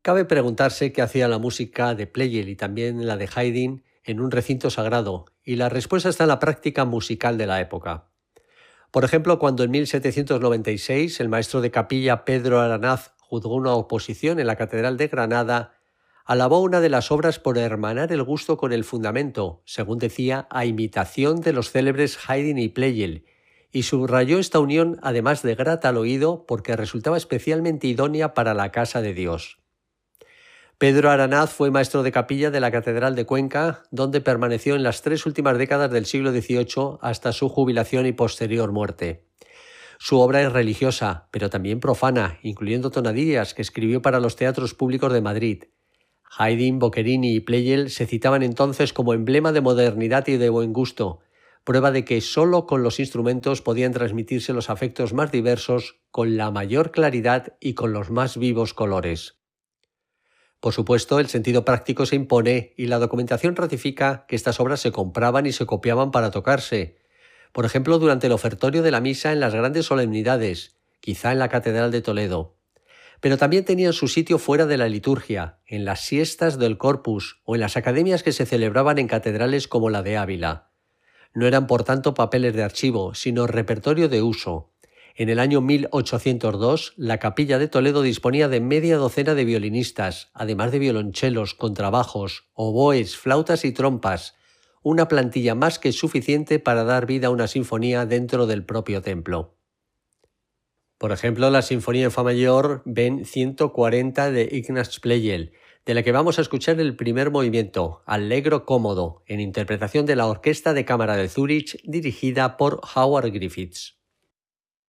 Cabe preguntarse qué hacía la música de Pleyel y también la de Haydn en un recinto sagrado, y la respuesta está en la práctica musical de la época. Por ejemplo, cuando en 1796 el maestro de capilla Pedro Aranaz juzgó una oposición en la Catedral de Granada, alabó una de las obras por hermanar el gusto con el fundamento, según decía, a imitación de los célebres Haydn y Pleyel, y subrayó esta unión además de grata al oído porque resultaba especialmente idónea para la casa de Dios. Pedro Aranaz fue maestro de capilla de la Catedral de Cuenca, donde permaneció en las 3 últimas décadas del siglo XVIII hasta su jubilación y posterior muerte. Su obra es religiosa, pero también profana, incluyendo tonadillas que escribió para los teatros públicos de Madrid. Haydn, Boccherini y Pleyel se citaban entonces como emblema de modernidad y de buen gusto, prueba de que sólo con los instrumentos podían transmitirse los afectos más diversos con la mayor claridad y con los más vivos colores. Por supuesto, el sentido práctico se impone y la documentación ratifica que estas obras se compraban y se copiaban para tocarse. Por ejemplo, durante el ofertorio de la misa en las grandes solemnidades, quizá en la Catedral de Toledo. Pero también tenían su sitio fuera de la liturgia, en las siestas del Corpus o en las academias que se celebraban en catedrales como la de Ávila. No eran por tanto papeles de archivo, sino repertorio de uso. En el año 1802, la capilla de Toledo disponía de media docena de violinistas, además de violonchelos, contrabajos, oboes, flautas y trompas, una plantilla más que suficiente para dar vida a una sinfonía dentro del propio templo. Por ejemplo, la Sinfonía en Fa mayor Ben 140 de Ignaz Pleyel, de la que vamos a escuchar el primer movimiento, Allegro cómodo, en interpretación de la Orquesta de Cámara de Zúrich, dirigida por Howard Griffiths.